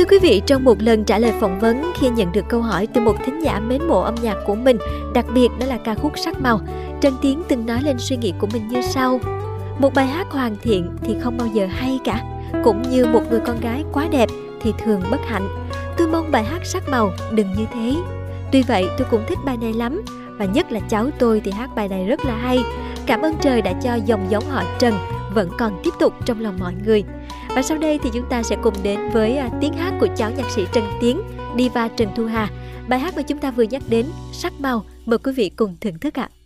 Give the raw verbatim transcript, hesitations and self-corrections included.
Thưa quý vị, trong một lần trả lời phỏng vấn khi nhận được câu hỏi từ một thính giả mến mộ âm nhạc của mình, đặc biệt đó là ca khúc Sắc Màu, Trần Tiến từng nói lên suy nghĩ của mình như sau: một bài hát hoàn thiện thì không bao giờ hay cả, cũng như một người con gái quá đẹp thì thường bất hạnh. Tôi mong bài hát Sắc Màu đừng như thế. Tuy vậy tôi cũng thích bài này lắm, và nhất là cháu tôi thì hát bài này rất là hay. Cảm ơn trời đã cho dòng giống họ Trần vẫn còn tiếp tục trong lòng mọi người. Và sau đây thì chúng ta sẽ cùng đến với uh, tiếng hát của cháu nhạc sĩ Trần Tiến, diva Trần Thu Hà. Bài hát mà chúng ta vừa nhắc đến, Sắc Màu, mời quý vị cùng thưởng thức ạ. À.